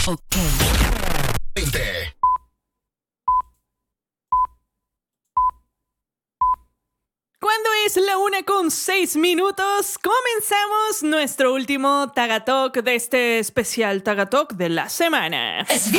Ok. 20. Cuando es la 1:06, comenzamos nuestro último Tagatalk de este especial Tagatalk de la semana. Es